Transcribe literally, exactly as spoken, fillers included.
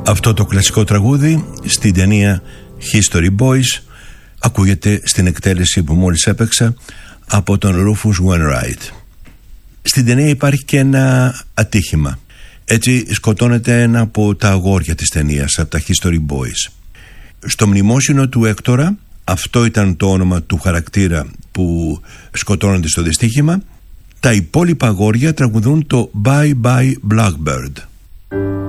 Αυτό το κλασικό τραγούδι στην ταινία History Boys ακούγεται στην εκτέλεση που μόλις έπαιξα από τον Rufus Wainwright. Στην ταινία υπάρχει και ένα ατύχημα. Έτσι σκοτώνεται ένα από τα αγόρια της ταινίας, από τα History Boys. Στο μνημόσυνο του Έκτορα, αυτό ήταν το όνομα του χαρακτήρα που σκοτώνονται στο δυστύχημα, τα υπόλοιπα αγόρια τραγουδούν το Bye Bye Blackbird.